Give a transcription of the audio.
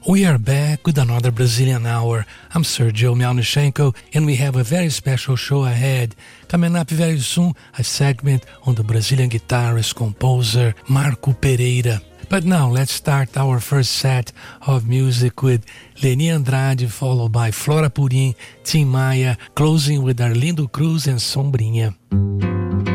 We are back with another Brazilian Hour. I'm Sergio Melnichenko, and we have a very special show ahead. Coming up very soon, a segment on the Brazilian guitarist, composer Marco Pereira. But now, let's start our first set of music with Leni Andrade, followed by Flora Purim, Tim Maia, closing with Arlindo Cruz and Sombrinha.